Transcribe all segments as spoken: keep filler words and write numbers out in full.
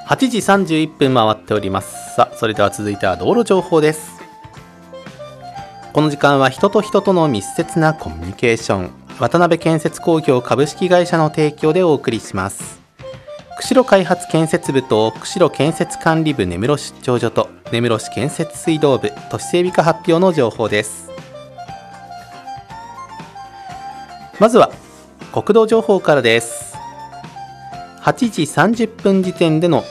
はちじさんじゅういっぷん回っております。さあ、それでは続いては道路情報です。この時間は人と人との密接なコミュニケーション、渡辺建設工業株式会社の提供でお送りします。釧路開発建設部と釧路建設管理部根室出張所と根室市建設水道部都市整備課発表の情報です。まずは国道情報からです。はちじさんじゅっぷん時点での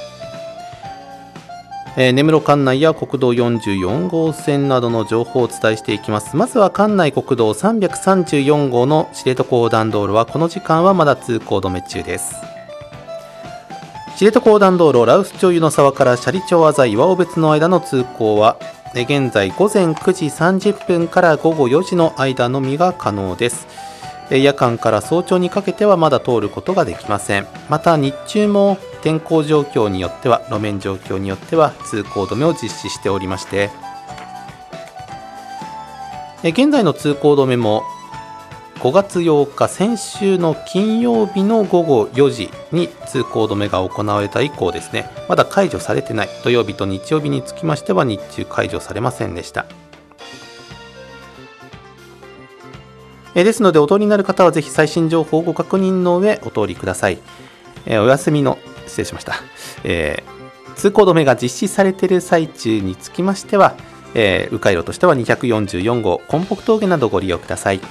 えー、根室管内や国道よんじゅうよん号線などの情報をお伝えしていきます。まずは管内国道さんびゃくさんじゅうよん号の知床横断道路はこの時間はまだ通行止め中です。知床横断道路羅臼町湯の沢から斜里町あざ岩尾別の間の通行は現在午前くじさんじゅっぷんから午後よじの間のみが可能です。夜間から早朝にかけてはまだ通ることができません。また日中も天候状況によっては路面状況によっては通行止めを実施しておりまして、現在の通行止めもごがつようか先週の金曜日の午後よじに通行止めが行われた以降ですね、まだ解除されてない土曜日と日曜日につきましては日中解除されませんでした。ですのでお通りになる方はぜひ最新情報をご確認の上お通りください。お休みの失礼しました、えー、通行止めが実施されている最中につきましては、えー、迂回路としてはにひゃくよんじゅうよん号根北峠などご利用ください。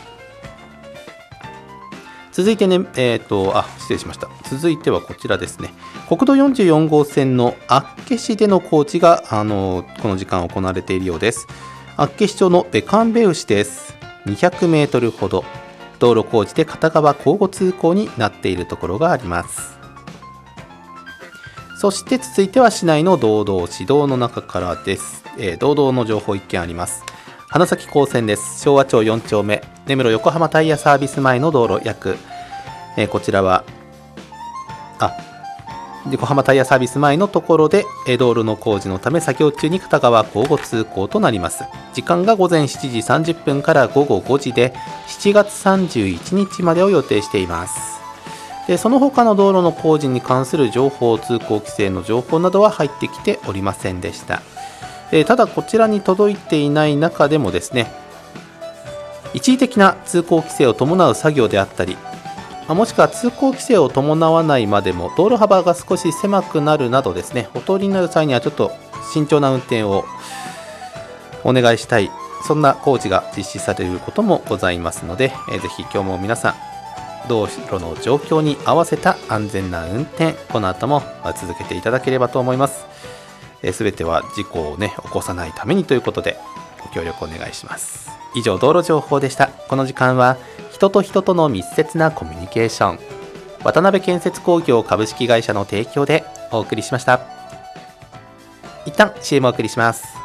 続いてね、えーとあ失礼しました続いてはこちらですね。国道よんじゅうよん号線の厚岸での工事があのこの時間行われているようです。厚岸町のベカンベ牛です。にひゃくメートルほど道路工事で片側交互通行になっているところがあります。そして続いては市内の道道市道の中からです。えー、道道の情報いっけんあります。花咲高専です。昭和町よん丁目根室横浜タイヤサービス前の道路約、えー、こちらはあ横浜タイヤサービス前のところで道路の工事のため作業中に片側交互通行となります。時間が午前しちじさんじゅっぷんから午後ごじでしちがつさんじゅういちにちまでを予定しています。でその他の道路の工事に関する情報、通行規制の情報などは入ってきておりませんでした。でただこちらに届いていない中でもですね、一時的な通行規制を伴う作業であったり、もしくは通行規制を伴わないまでも道路幅が少し狭くなるなどですね、お通りになる際にはちょっと慎重な運転をお願いしたい、そんな工事が実施されることもございますので、えー、ぜひ今日も皆さん道路の状況に合わせた安全な運転、この後も続けていただければと思います。すべては事故をね起こさないためにということでご協力お願いします。以上道路情報でした。この時間は人と人との密接なコミュニケーション、渡辺建設工業株式会社の提供でお送りしました。一旦 シーエム お送りします。